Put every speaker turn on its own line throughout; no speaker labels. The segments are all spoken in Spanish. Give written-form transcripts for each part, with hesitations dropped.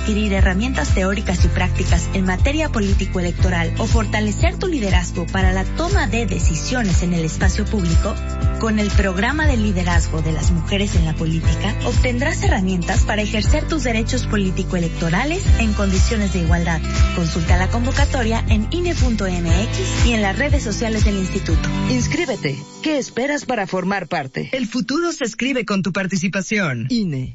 adquirir herramientas teóricas y prácticas en materia político-electoral o fortalecer tu liderazgo para la toma de decisiones en el espacio público? Con el programa de liderazgo de las mujeres en la política, obtendrás herramientas para ejercer tus derechos político-electorales en condiciones de igualdad. Consulta la convocatoria en INE.mx y en las redes sociales del instituto.
Inscríbete. ¿Qué esperas para formar parte?
El futuro se escribe con tu participación.
INE.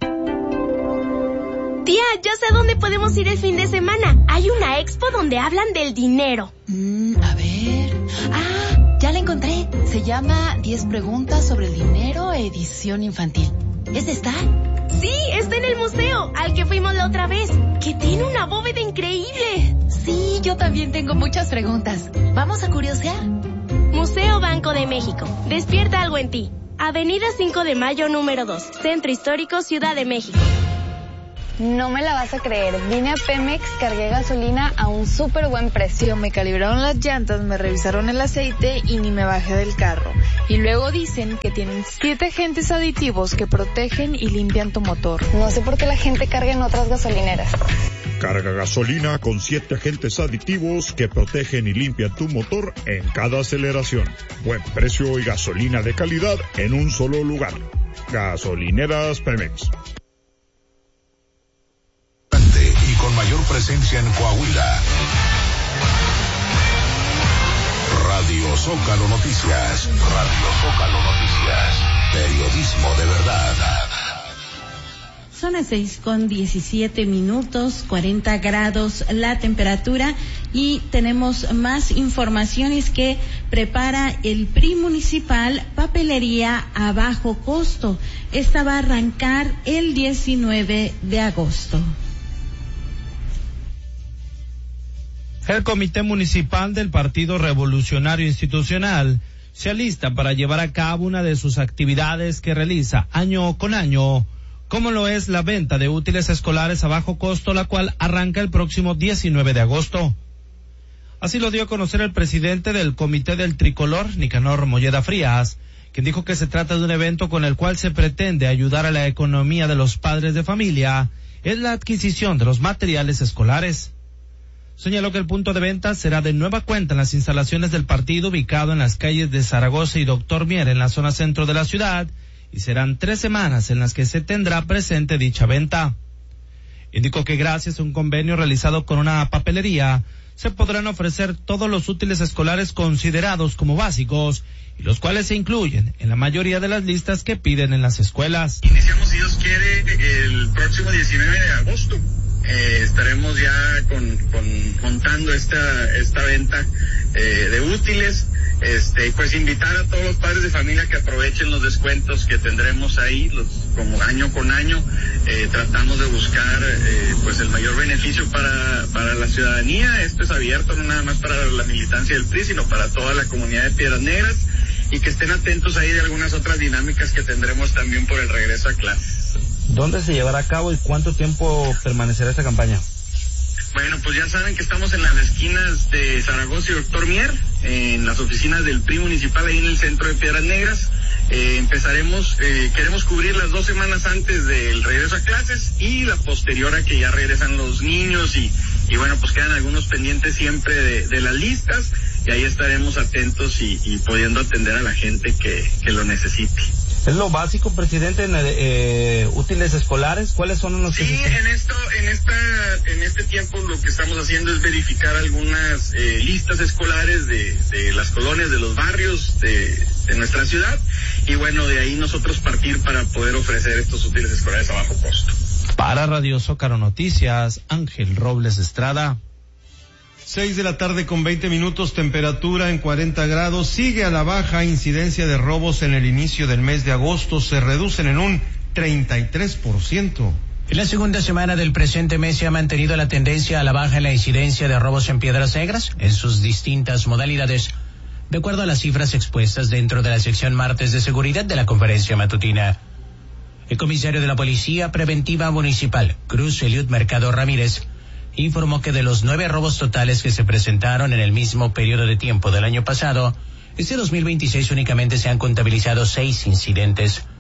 Tía, ya sé a dónde podemos ir el fin de semana. Hay una expo donde hablan del dinero.
A ver... ya la encontré. Se llama 10 preguntas sobre el dinero, edición infantil. ¿Es esta?
Sí, está en el museo, al que fuimos la otra vez, que tiene una bóveda increíble.
Sí, yo también tengo muchas preguntas. ¿Vamos a curiosear?
Museo Banco de México. Despierta algo en ti. Avenida 5 de Mayo, número 2. Centro Histórico, Ciudad de México.
No me la vas a creer, vine a Pemex, cargué gasolina a un súper buen precio.
Me calibraron las llantas, me revisaron el aceite y ni me bajé del carro. Y luego dicen que tienen 7 agentes aditivos que protegen y limpian tu motor.
No sé por qué la gente carga en otras gasolineras.
Carga gasolina con 7 agentes aditivos que protegen y limpian tu motor en cada aceleración. Buen precio y gasolina de calidad en un solo lugar. Gasolineras Pemex.
Y con mayor presencia en Coahuila. Radio Zócalo Noticias. Radio Zócalo Noticias. Periodismo de verdad.
Son las 6:17, 40 grados la temperatura y tenemos más informaciones que prepara el PRI municipal, papelería a bajo costo. Esta va a arrancar el 19 de agosto.
El Comité Municipal del Partido Revolucionario Institucional se alista para llevar a cabo una de sus actividades que realiza año con año, como lo es la venta de útiles escolares a bajo costo, la cual arranca el próximo 19 de agosto. Así lo dio a conocer el presidente del Comité del Tricolor, Nicanor Molleda Frías, quien dijo que se trata de un evento con el cual se pretende ayudar a la economía de los padres de familia en la adquisición de los materiales escolares. Señaló que el punto de venta será de nueva cuenta en las instalaciones del partido, ubicado en las calles de Zaragoza y Doctor Mier, en la zona centro de la ciudad, y serán 3 semanas en las que se tendrá presente dicha venta. Indicó que gracias a un convenio realizado con una papelería, se podrán ofrecer todos los útiles escolares considerados como básicos, y los cuales se incluyen en la mayoría de las listas que piden en las escuelas.
Iniciamos, si Dios quiere, el próximo 19 de agosto. Estaremos ya contando esta venta de útiles, pues invitar a todos los padres de familia que aprovechen los descuentos que tendremos ahí, como año con año. Tratamos de buscar pues el mayor beneficio para la ciudadanía. Esto es abierto no nada más para la militancia del PRI, sino para toda la comunidad de Piedras Negras, y que estén atentos ahí de algunas otras dinámicas que tendremos también por el regreso a clases.
¿Dónde se llevará a cabo y cuánto tiempo permanecerá esta campaña?
Bueno, pues ya saben que estamos en las esquinas de Zaragoza y Doctor Mier, en las oficinas del PRI municipal, ahí en el centro de Piedras Negras. Empezaremos, queremos cubrir las 2 semanas antes del regreso a clases y la posterior a que ya regresan los niños y bueno, pues quedan algunos pendientes siempre de las listas, y ahí estaremos atentos y pudiendo atender a la gente que lo necesite.
¿Es lo básico, presidente, en útiles escolares? ¿Cuáles son los que
en este tiempo lo que estamos haciendo es verificar algunas listas escolares de las colonias, de los barrios de nuestra ciudad, y bueno, de ahí nosotros partir para poder ofrecer estos útiles escolares a bajo costo.
Para Radio Zócalo Noticias, Ángel Robles Estrada.
6:20 temperatura en 40 grados, sigue a la baja incidencia de robos en el inicio del mes de agosto, se reducen en un 33%.
En la segunda semana del presente mes se ha mantenido la tendencia a la baja en la incidencia de robos en Piedras Negras, en sus distintas modalidades, de acuerdo a las cifras expuestas dentro de la sección martes de seguridad de la conferencia matutina. El comisario de la Policía Preventiva Municipal, Cruz Eliud Mercado Ramírez, informó que de los 9 robos totales que se presentaron en el mismo periodo de tiempo del año pasado, este 2026 únicamente se han contabilizado 6 incidentes.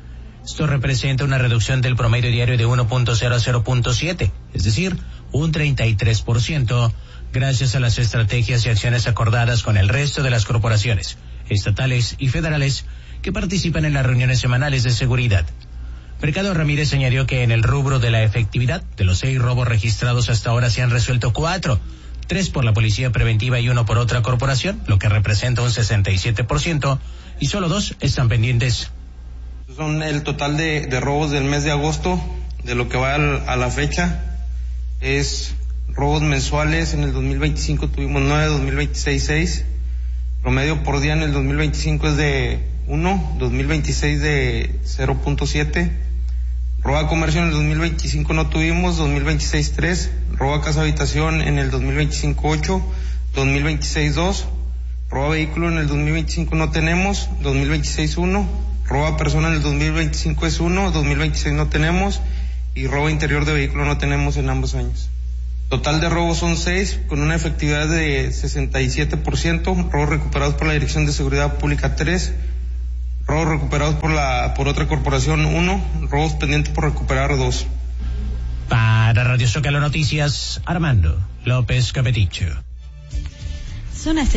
Esto representa una reducción del promedio diario de 1.0 a 0.7, es decir, un 33%, gracias a las estrategias y acciones acordadas con el resto de las corporaciones estatales y federales que participan en las reuniones semanales de seguridad. Mercado Ramírez añadió que en el rubro de la efectividad, de los 6 robos registrados hasta ahora se han resuelto 4, 3 por la Policía Preventiva y 1 por otra corporación, lo que representa un 67%, y solo 2 están pendientes.
Son el total de robos del mes de agosto, de lo que va a la fecha, es robos mensuales. En el 2025 tuvimos 9, 2026 6, promedio por día en el 2025 es de 1, 2026 de 0.7, robo a comercio en el 2025 no tuvimos, 2026 3, robo a casa habitación en el 2025 8, 2026 2, robo a vehículo en el 2025 no tenemos, 2026 1, robo a persona en el 2025 es 1, 2026 no tenemos, y robo interior de vehículo no tenemos en ambos años. Total de robos son 6, con una efectividad de 67%, robos recuperados por la Dirección de Seguridad Pública 3, robos recuperados por otra corporación 1, robos pendientes por recuperar 2.
Para Radio Zócalo Noticias, Armando López Capeticho.
Son las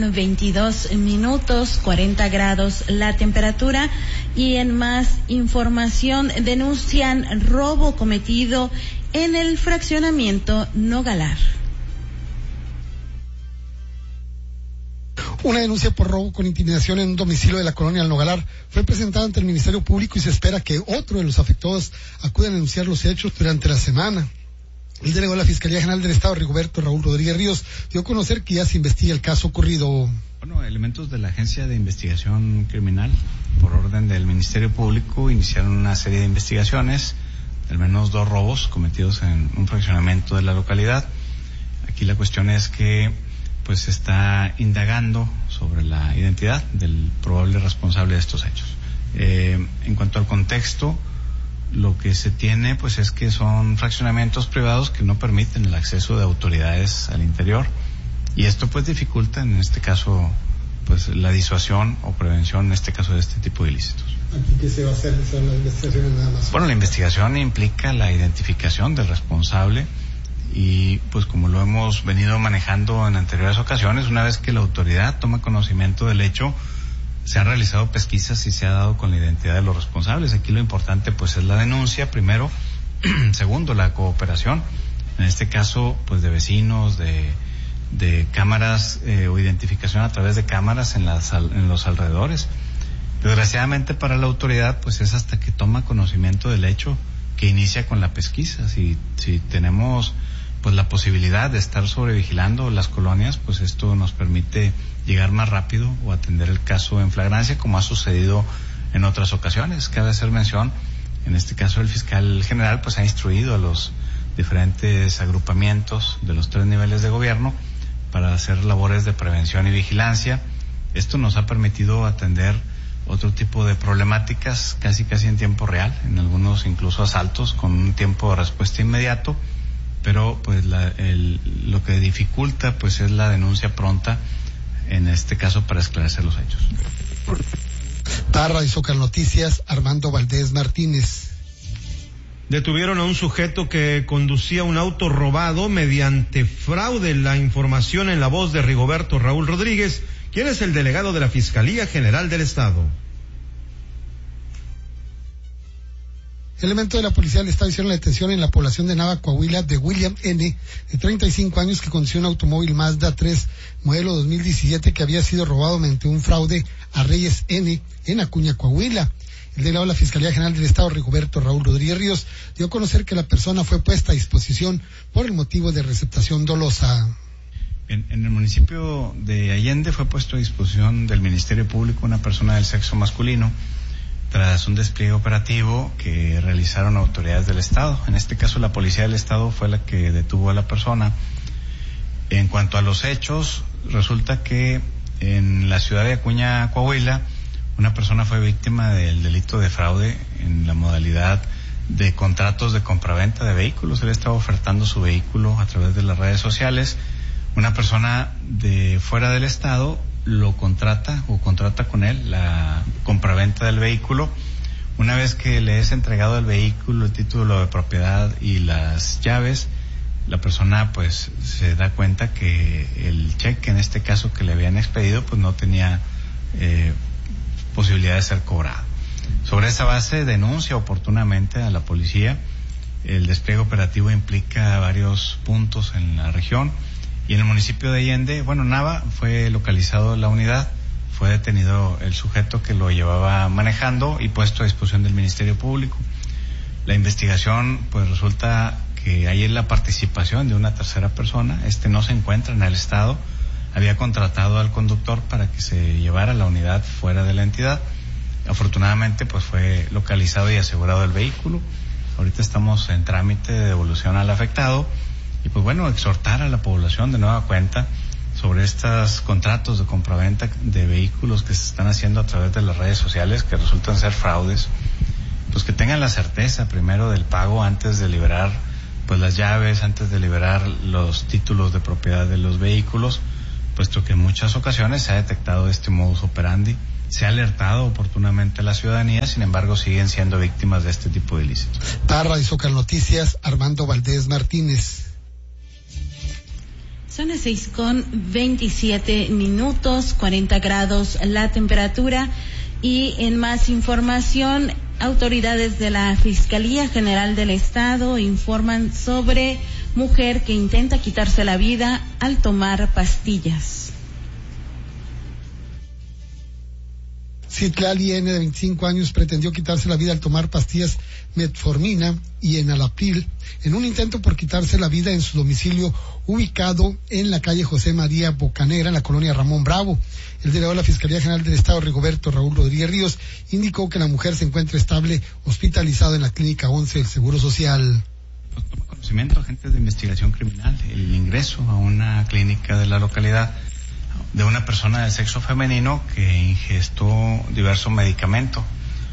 6:22, 40 grados la temperatura. Y en más información, denuncian robo cometido en el fraccionamiento Nogalar.
Una denuncia por robo con intimidación en un domicilio de la colonia El Nogalar fue presentada ante el Ministerio Público y se espera que otro de los afectados acuda a denunciar los hechos durante la semana. El delegado de la Fiscalía General del Estado, Rigoberto Raúl Rodríguez Ríos, dio a conocer que ya se investiga el caso ocurrido.
Bueno, elementos de la Agencia de Investigación Criminal, por orden del Ministerio Público, iniciaron una serie de investigaciones, al menos 2 robos cometidos en un fraccionamiento de la localidad. Aquí la cuestión es que pues se está indagando sobre la identidad del probable responsable de estos hechos. En cuanto al contexto, lo que se tiene pues es que son fraccionamientos privados que no permiten el acceso de autoridades al interior, y esto pues dificulta en este caso pues la disuasión o prevención en este caso de este tipo de ilícitos.
¿Aquí qué se va a hacer? ¿Son las investigaciones nada más?
Bueno, la investigación implica la identificación del responsable y pues como lo hemos venido manejando en anteriores ocasiones, una vez que la autoridad toma conocimiento del hecho, se han realizado pesquisas y se ha dado con la identidad de los responsables. Aquí lo importante pues es la denuncia primero, segundo la cooperación, en este caso pues de vecinos, de cámaras o identificación a través de cámaras en los alrededores. Desgraciadamente para la autoridad pues es hasta que toma conocimiento del hecho que inicia con la pesquisa. Si tenemos pues la posibilidad de estar sobrevigilando las colonias, pues esto nos permite llegar más rápido o atender el caso en flagrancia, como ha sucedido en otras ocasiones. Cabe hacer mención, en este caso el fiscal general pues ha instruido a los diferentes agrupamientos de los 3 niveles de gobierno para hacer labores de prevención y vigilancia. Esto nos ha permitido atender otro tipo de problemáticas casi en tiempo real, en algunos incluso asaltos con un tiempo de respuesta inmediato, pero pues lo que dificulta pues es la denuncia pronta, en este caso para esclarecer los hechos.
Para Radio Zócalo Noticias, Armando Valdés Martínez.
Detuvieron a un sujeto que conducía un auto robado mediante fraude. La información en la voz de Rigoberto Raúl Rodríguez, quien es el delegado de la Fiscalía General del Estado.
Elementos de la Policía del Estado hicieron la detención en la población de Nava, Coahuila, de William N., de 35 años, que conducía un automóvil Mazda 3, modelo 2017, que había sido robado mediante un fraude a Reyes N., en Acuña, Coahuila. El delegado de la Fiscalía General del Estado, Rigoberto Raúl Rodríguez Ríos, dio a conocer que la persona fue puesta a disposición por el motivo de receptación dolosa.
En el municipio de Allende fue puesto a disposición del Ministerio Público una persona del sexo masculino tras un despliegue operativo que realizaron autoridades del Estado. En este caso la Policía del Estado fue la que detuvo a la persona. En cuanto a los hechos, resulta que en la ciudad de Acuña, Coahuila, una persona fue víctima del delito de fraude en la modalidad de contratos de compraventa de vehículos. Él estaba ofertando su vehículo a través de las redes sociales. Una persona de fuera del estado lo contrata o contrata con él la compraventa del vehículo. Una vez que le es entregado el vehículo, el título de propiedad y las llaves, la persona pues se da cuenta que el cheque, en este caso que le habían expedido, pues no tenía posibilidad de ser cobrado. Sobre esa base denuncia oportunamente a la policía. El despliegue operativo implica varios puntos en la región y en el municipio de Allende, Nava, fue localizado la unidad, fue detenido el sujeto que lo llevaba manejando y puesto a disposición del Ministerio Público. La investigación pues resulta que hay la participación de una tercera persona. No se encuentra en el estado, había contratado al conductor para que se llevara la unidad fuera de la entidad. Afortunadamente pues fue localizado y asegurado el vehículo. Ahorita estamos en trámite de devolución al afectado y pues exhortar a la población de nueva cuenta sobre estos contratos de compraventa de vehículos que se están haciendo a través de las redes sociales, que resultan ser fraudes, pues que tengan la certeza primero del pago antes de liberar pues las llaves, antes de liberar los títulos de propiedad de los vehículos, puesto que en muchas ocasiones se ha detectado este modus operandi, se ha alertado oportunamente a la ciudadanía, sin embargo siguen siendo víctimas de este tipo de ilícitos.
Parra y Zócalo Noticias, Armando Valdés Martínez.
Son las 6:27, 40 grados la temperatura. Y en más información, autoridades de la Fiscalía General del Estado informan sobre mujer que intenta quitarse la vida al tomar pastillas.
Citlali N, de 25 años, pretendió quitarse la vida al tomar pastillas metformina y enalapril en un intento por quitarse la vida en su domicilio ubicado en la calle José María Bocanera, en la colonia Ramón Bravo. El delegado de la Fiscalía General del Estado, Rigoberto Raúl Rodríguez Ríos, indicó que la mujer se encuentra estable, hospitalizada en la Clínica 11 del Seguro Social.
Toma conocimiento agentes de investigación criminal el ingreso a una clínica de la localidad de una persona del sexo femenino que ingestó diversos medicamentos.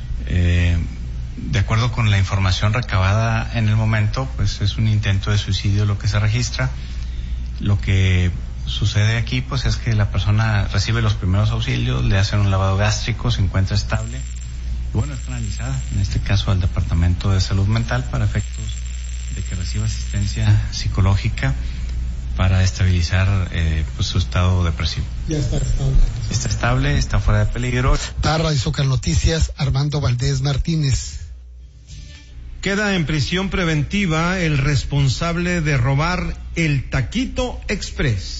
De acuerdo con la información recabada en el momento, pues es un intento de suicidio lo que se registra. Lo que sucede aquí pues es que la persona recibe los primeros auxilios, le hacen un lavado gástrico, se encuentra estable y es canalizada, en este caso al Departamento de Salud Mental, para efectos de que reciba asistencia psicológica para estabilizar su estado depresivo.
Ya está estable.
Está estable, está fuera de peligro.
Parra y Zócalo Noticias, Armando Valdés Martínez.
Queda en prisión preventiva el responsable de robar el Taquito Express.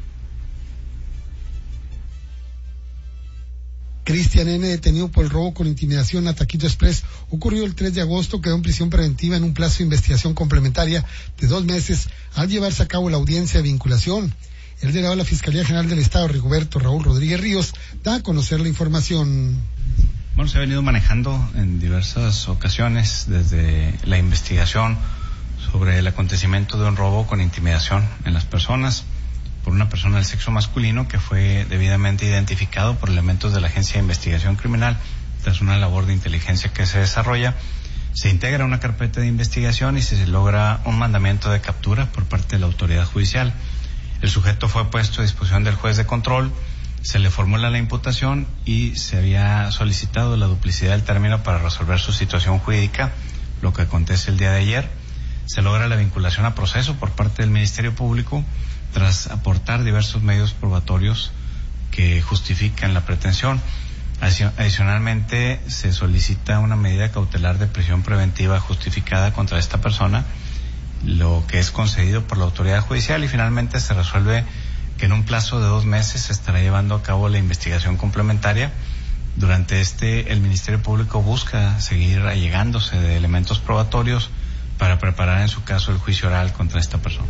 Cristian N., detenido por el robo con intimidación a Taquito Express, ocurrió el 3 de agosto, quedó en prisión preventiva en un plazo de investigación complementaria de 2 meses al llevarse a cabo la audiencia de vinculación. El delegado de la Fiscalía General del Estado, Rigoberto Raúl Rodríguez Ríos, da a conocer la información.
Se ha venido manejando en diversas ocasiones desde la investigación sobre el acontecimiento de un robo con intimidación en las personas por una persona del sexo masculino que fue debidamente identificado por elementos de la Agencia de Investigación Criminal. Tras una labor de inteligencia que se desarrolla, se integra una carpeta de investigación y se logra un mandamiento de captura por parte de la autoridad judicial. El sujeto fue puesto a disposición del juez de control, se le formula la imputación y se había solicitado la duplicidad del término para resolver su situación jurídica, lo que acontece el día de ayer. Se logra la vinculación a proceso por parte del Ministerio Público tras aportar diversos medios probatorios que justifican la pretensión. Adicionalmente, se solicita una medida cautelar de prisión preventiva justificada contra esta persona, lo que es concedido por la autoridad judicial, y finalmente se resuelve que en un plazo de 2 meses se estará llevando a cabo la investigación complementaria. Durante el Ministerio Público busca seguir allegándose de elementos probatorios para preparar en su caso el juicio oral contra esta persona.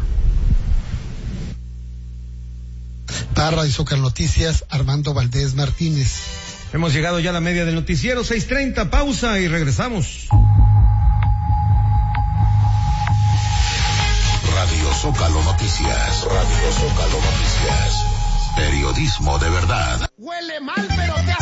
Parra y Zócalo Noticias, Armando Valdés Martínez.
Hemos llegado ya a la media del noticiero, 6:30, pausa y regresamos.
Radio Zócalo Noticias. Radio Zócalo Noticias. Periodismo de verdad.
Huele mal, pero te